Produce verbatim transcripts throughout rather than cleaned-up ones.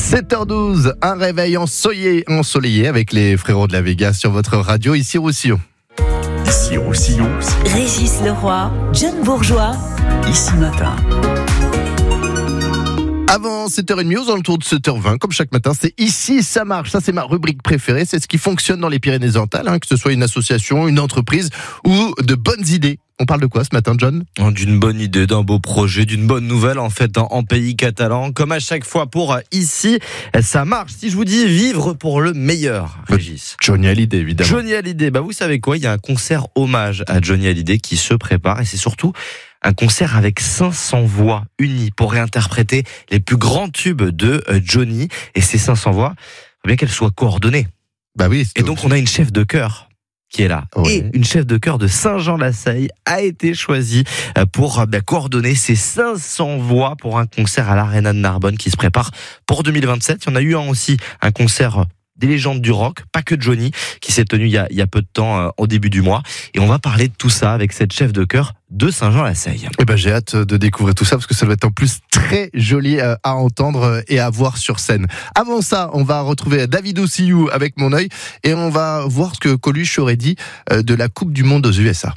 sept heures douze, un réveil ensoleillé, ensoleillé avec les frérots de la Vega sur votre radio, ici Roussillon. Ici Roussillon. Régis Leroy, John Bourgeois. Ici Matin. Avant sept heures trente, aux alentours de sept heures vingt, comme chaque matin, c'est Ici ça marche. Ça, c'est ma rubrique préférée. C'est ce qui fonctionne dans les Pyrénées-Orientales, hein, que ce soit une association, une entreprise ou de bonnes idées. On parle de quoi ce matin, John ? D'une bonne idée, d'un beau projet, d'une bonne nouvelle en fait en, en pays catalan. Comme à chaque fois pour euh, Ici, ça marche. Si je vous dis vivre pour le meilleur, Régis. Johnny Hallyday, évidemment. Johnny Hallyday, bah vous savez quoi ? Il y a un concert hommage à Johnny Hallyday qui se prépare et c'est surtout un concert avec cinq cents voix unies pour réinterpréter les plus grands tubes de euh, Johnny. Et ces cinq cents voix, il faut bien qu'elles soient coordonnées. Bah oui. Et donc on a une chef de chœur qui est là. Oui. Et une chef de chœur de Saint-Jean-la-Seille a été choisie pour bah, coordonner ces cinq cents voix pour un concert à l'Arena de Narbonne qui se prépare pour deux mille vingt-sept. Il y en a eu un aussi, un concert des légendes du rock, pas que Johnny, qui s'est tenu il y a, il y a peu de temps, euh, au début du mois. Et on va parler de tout ça avec cette chef de chœur de Saint-Jean-la-Seille. Eh ben, j'ai hâte de découvrir tout ça parce que ça doit être en plus très joli à entendre et à voir sur scène. Avant ça, on va retrouver David Ossiyou avec Mon œil et on va voir ce que Coluche aurait dit de la Coupe du Monde aux U S A.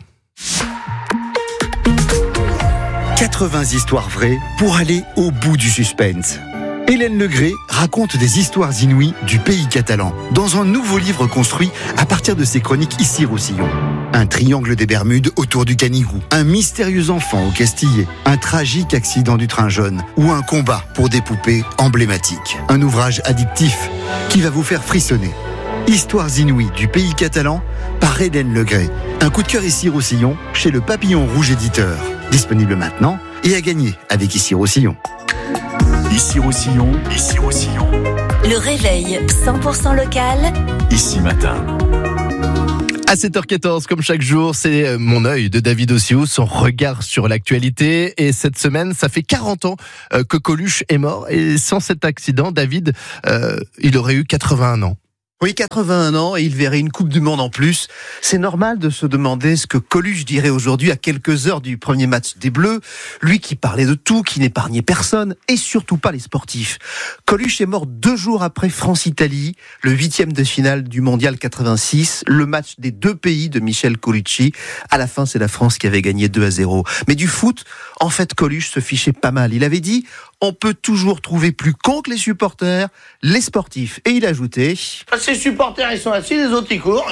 quatre-vingts histoires vraies pour aller au bout du suspense. Hélène Legré raconte des histoires inouïes du pays catalan dans un nouveau livre construit à partir de ses chroniques Ici Roussillon. Un triangle des Bermudes autour du Canigou, un mystérieux enfant au Castillet, un tragique accident du train jaune ou un combat pour des poupées emblématiques. Un ouvrage addictif qui va vous faire frissonner. Histoires inouïes du pays catalan par Hélène Legré. Un coup de cœur Ici Roussillon chez le Papillon Rouge éditeur. Disponible maintenant et à gagner avec Ici Roussillon. Ici Roussillon, Ici Roussillon. Le réveil cent pour cent local. Ici Matin. À sept heures quatorze, comme chaque jour, c'est Mon œil de David Ossiyou, son regard sur l'actualité. Et cette semaine, ça fait quarante ans que Coluche est mort. Et sans cet accident, David, euh, il aurait eu quatre-vingt-un ans. Oui, quatre-vingt-un ans et il verrait une Coupe du Monde en plus. C'est normal de se demander ce que Coluche dirait aujourd'hui à quelques heures du premier match des Bleus. Lui qui parlait de tout, qui n'épargnait personne et surtout pas les sportifs. Coluche est mort deux jours après France-Italie, le huitième de finale du Mondial quatre-vingt-six, le match des deux pays de Michel Colucci. À la fin, c'est la France qui avait gagné deux à zéro. Mais du foot, en fait, Coluche se fichait pas mal. Il avait dit « On peut toujours trouver plus con que les supporters, les sportifs. » Et il ajoutait « Ces supporters, ils sont assis, les autres, ils courent. »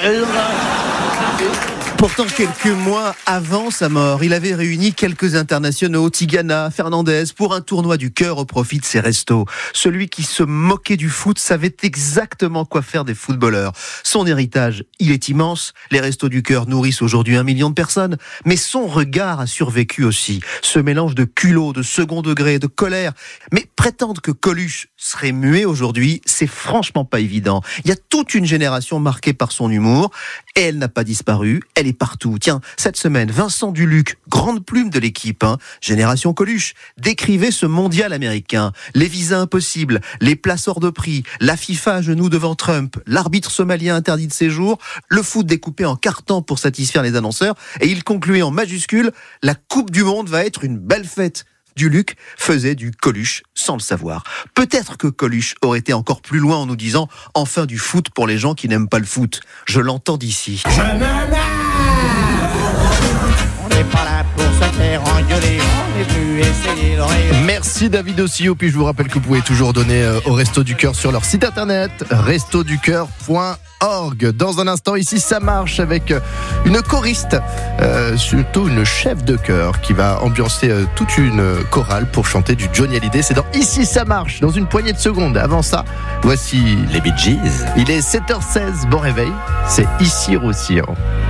Pourtant, quelques mois avant sa mort, il avait réuni quelques internationaux, Tigana, Fernandez, pour un tournoi du cœur au profit de ses restos. Celui qui se moquait du foot savait exactement quoi faire des footballeurs. Son héritage, il est immense. Les restos du cœur nourrissent aujourd'hui un million de personnes. Mais son regard a survécu aussi. Ce mélange de culot, de second degré, de colère. Mais prétendre que Coluche serait muet aujourd'hui, c'est franchement pas évident. Il y a toute une génération marquée par son humour. Et elle n'a pas disparu. Elle est partout. Tiens, cette semaine, Vincent Duluc, grande plume de l'équipe, hein, Génération Coluche, décrivait ce mondial américain. Les visas impossibles, les places hors de prix, la FIFA à genoux devant Trump, l'arbitre somalien interdit de séjour, le foot découpé en cartons pour satisfaire les annonceurs, et il concluait en majuscule, la Coupe du Monde va être une belle fête. Duluc faisait du Coluche sans le savoir. Peut-être que Coluche aurait été encore plus loin en nous disant « Enfin du foot pour les gens qui n'aiment pas le foot ». Je l'entends d'ici. On n'est pas là pour se faire engueuler, on est venu essayer le rire. Merci David Ossiyou. Puis je vous rappelle que vous pouvez toujours donner au Resto du Cœur sur leur site internet resto du cœur point org. Dans un instant, Ici ça marche avec une choriste, euh, surtout une chef de chœur qui va ambiancer euh, toute une chorale pour chanter du Johnny Hallyday. C'est dans Ici ça marche, dans une poignée de secondes. Avant ça, voici Les Bee Gees. Il est sept heures seize, bon réveil, c'est Ici Roussillon.